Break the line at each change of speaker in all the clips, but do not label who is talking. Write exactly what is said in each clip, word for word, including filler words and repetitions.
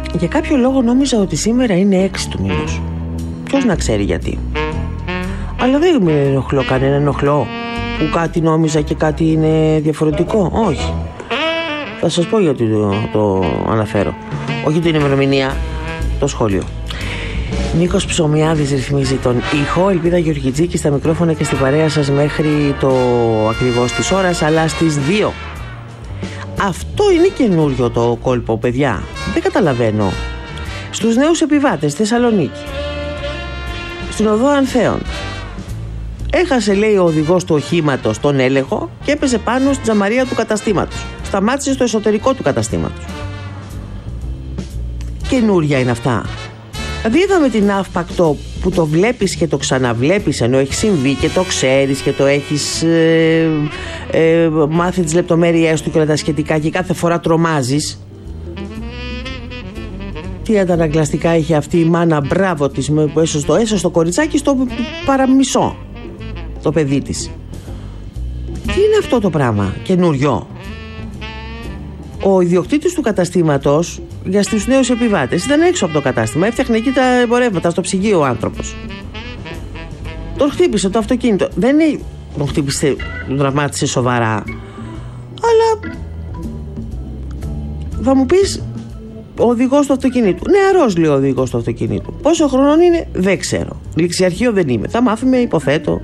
Για κάποιο λόγο νόμιζα ότι σήμερα είναι έξι του μήνους. Ποιος να ξέρει γιατί. Αλλά δεν με ενοχλώ κανένα, ενοχλώ που κάτι νόμιζα και κάτι είναι διαφορετικό. Όχι. Θα σας πω γιατί το, το αναφέρω. Όχι την ημερομηνία, το σχόλιο. Νίκος Ψωμιάδης ρυθμίζει τον ήχο. Ελπίδα Γεωργιτζίκη στα μικρόφωνα και στην παρέα σας μέχρι το ακριβώς της ώρας, αλλά στις δύο. Αυτό είναι καινούριο το κόλπο, παιδιά. Δεν καταλαβαίνω. Στους νέους επιβάτες Θεσσαλονίκη, στην οδό Ανθέων, έχασε, λέει, ο οδηγός του οχήματος τον έλεγχο και έπεσε πάνω στην τζαμαρία του καταστήματος. Σταμάτησε στο εσωτερικό του καταστήματος. Καινούρια είναι αυτά. Δηλαδή είδαμε την αύπακτο που το βλέπεις και το ξαναβλέπεις, ενώ έχει συμβεί και το ξέρεις και το έχεις ε, ε, μάθει τις λεπτομέρειές του και όλα τα σχετικά και κάθε φορά τρομάζεις. Τι αντανακλαστικά είχε αυτή η μάνα, μπράβο της, που έσωσε το, έσωσε το κοριτσάκι στο παραμισό, το παιδί της. Τι είναι αυτό το πράγμα καινούριο? Ο ιδιοκτήτης του καταστήματος, για στους νέους επιβάτες, ήταν έξω από το κατάστημα, έφτιαχνε εκεί τα εμπορεύματα στο ψυγείο ο άνθρωπος. Τον χτύπησε το αυτοκίνητο. Δεν είναι, τον χτύπησε, τον τραυμάτισε σοβαρά, αλλά θα μου πεις, ο οδηγός του αυτοκινήτου, νεαρός, λέει ο οδηγός του αυτοκινήτου, πόσο χρονών είναι δεν ξέρω, ληξιαρχείο δεν είμαι, θα μάθουμε, υποθέτω,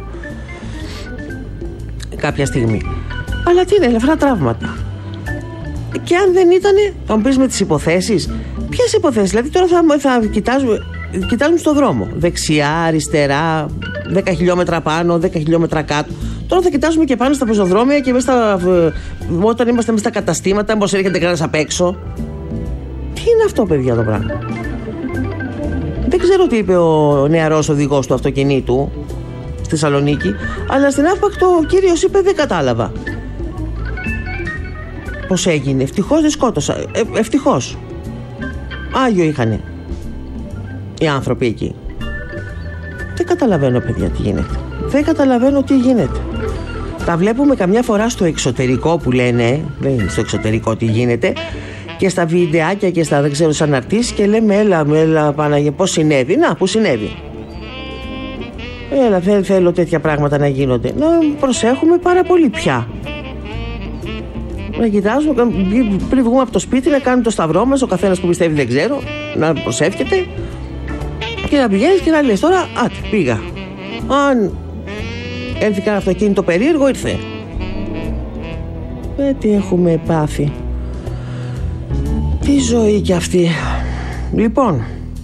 κάποια στιγμή. Αλλά τι είναι, ελαφρά τραύματα. Και αν δεν ήτανε, θα μου πεις με τις υποθέσεις. Ποιες υποθέσεις? Δηλαδή τώρα θα, θα κοιτάζουμε, κοιτάζουμε στον δρόμο, δεξιά, αριστερά, δέκα χιλιόμετρα πάνω, δέκα χιλιόμετρα κάτω. Τώρα θα κοιτάζουμε και πάνω στα πεζοδρόμια και μέσα στα, όταν είμαστε μέσα στα καταστήματα, μήπως έρχεται κανένας απ' έξω. Τι είναι αυτό, παιδιά, το πράγμα? Δεν ξέρω τι είπε ο νεαρός οδηγός του αυτοκινήτου στη Θεσσαλονίκη, αλλά στην άφπακτο ο κύριος είπε δεν κατάλαβα πώς έγινε. Ευτυχώς δεν σκότωσα. Ε, ευτυχώς. Άγιο είχανε οι άνθρωποι εκεί. Δεν καταλαβαίνω, παιδιά, τι γίνεται. Δεν καταλαβαίνω τι γίνεται. Τα βλέπουμε καμιά φορά στο εξωτερικό που λένε, δεν στο εξωτερικό τι γίνεται, και στα βιντεάκια και στα δεν ξέρω σαν αρτήσεις, και λέμε έλα, έλα Παναγία, πώς συνέβη. Να, που συνέβη. Έλα, δεν θέλω τέτοια πράγματα να γίνονται. Να προσέχουμε πάρα πολύ πια. Να κοιτάζουμε πριν βγούμε από το σπίτι, να κάνουμε το σταυρό μας, ο καθένας που πιστεύει δεν ξέρω, να προσεύχεται και να πηγαίνεις και να λες τώρα, άτε, πήγα. Αν έρθει κανένα αυτοκίνητο περίεργο, ήρθε. Ε, τι έχουμε πάθει. Τι ζωή κι αυτή. Λοιπόν,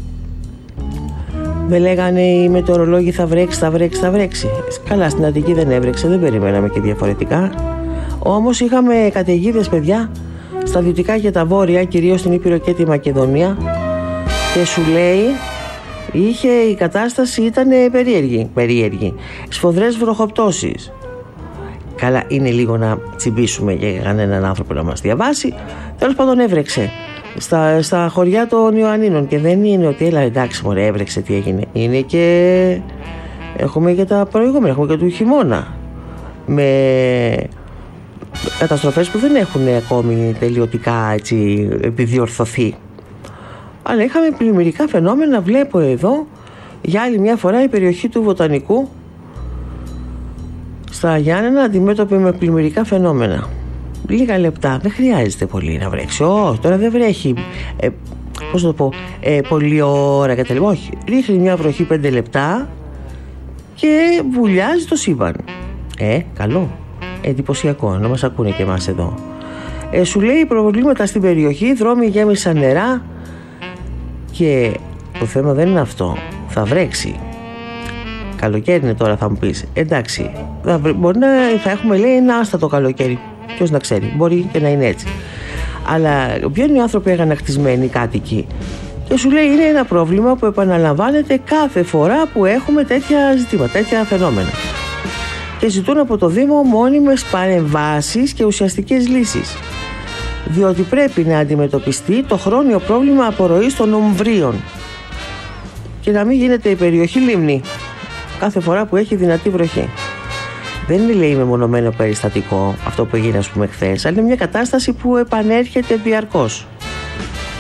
δεν λέγανε οι μετεωρολόγοι θα βρέξει, θα βρέξει, θα βρέξει. Καλά, στην Αττική δεν έβρεξε, δεν περιμέναμε και διαφορετικά. Όμως είχαμε καταιγίδες, παιδιά, στα δυτικά και τα βόρεια, κυρίως στην Ήπειρο και τη Μακεδονία, και σου λέει είχε, η κατάσταση ήταν περίεργη, περίεργη. Σφοδρές βροχοπτώσεις. Καλά, είναι λίγο να τσιμπήσουμε για κανέναν άνθρωπο να μας διαβάσει. Τέλος πάντων έβρεξε στα, στα χωριά των Ιωαννίνων, και δεν είναι ότι έλα εντάξει μωρέ έβρεξε, τι έγινε. Είναι και έχουμε και τα προηγούμενα, έχουμε και του χειμώνα με καταστροφές που δεν έχουν ακόμη τελειωτικά έτσι επιδιορθωθεί. Αλλά είχαμε πλημμυρικά φαινόμενα. Βλέπω εδώ για άλλη μια φορά η περιοχή του Βοτανικού στα Γιάννενα αντιμέτωπη με πλημμυρικά φαινόμενα. Λίγα λεπτά, δεν χρειάζεται πολύ να βρέξει. Όχι, τώρα δεν βρέχει ε, πώς το πω, ε, πολλή ώρα και τα λοιπά. Όχι, ρίχνει μια βροχή πέντε λεπτά και βουλιάζει το σύμπαν. Ε, καλό. Εντυπωσιακό, να μας ακούνε και εμάς εδώ. Ε, σου λέει προβλήματα στην περιοχή, δρόμοι γέμισαν νερά, και το θέμα δεν είναι αυτό. Θα βρέξει. Καλοκαίρι είναι τώρα, θα μου πεις. Εντάξει, θα, μπορεί να θα έχουμε, λέει, ένα άστατο καλοκαίρι. Ποιος να ξέρει, μπορεί και να είναι έτσι. Αλλά βγαίνουν οι άνθρωποι αγανακτισμένοι, κάτοικοι, και σου λέει είναι ένα πρόβλημα που επαναλαμβάνεται κάθε φορά που έχουμε τέτοια ζητήματα, τέτοια φαινόμενα. Και ζητούν από το Δήμο μόνιμες παρεμβάσεις και ουσιαστικές λύσεις. Διότι πρέπει να αντιμετωπιστεί το χρόνιο πρόβλημα απορροής των ομβρίων και να μην γίνεται η περιοχή λίμνη κάθε φορά που έχει δυνατή βροχή. Δεν είναι, λέει, μεμονωμένο περιστατικό αυτό που έγινε, ας πούμε, χθες, αλλά είναι μια κατάσταση που επανέρχεται διαρκώς.